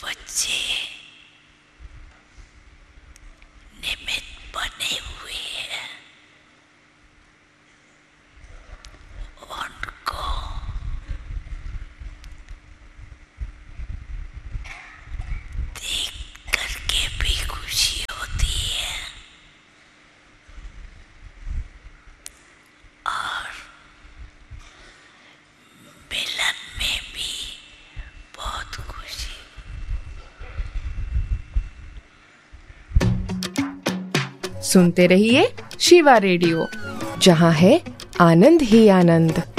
बच्चे निमित्त बने हुए हैं, उनको देख करके भी खुशी होती है और मिलन में भी बहुत खुशी। सुनते रहिए शिवा रेडियो, जहां है आनंद ही आनंद।